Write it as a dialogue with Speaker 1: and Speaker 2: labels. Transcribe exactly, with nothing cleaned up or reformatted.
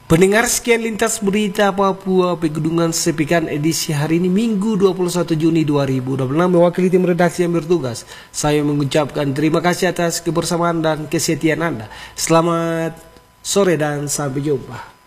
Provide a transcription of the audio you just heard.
Speaker 1: Pendengar, sekian lintas berita Papua Pegunungan Sepikan edisi hari ini Minggu dua puluh satu Juni dua ribu dua puluh enam. Mewakili tim redaksi yang bertugas, saya mengucapkan terima kasih atas kebersamaan dan kesetiaan Anda. Selamat sore dan sampai jumpa.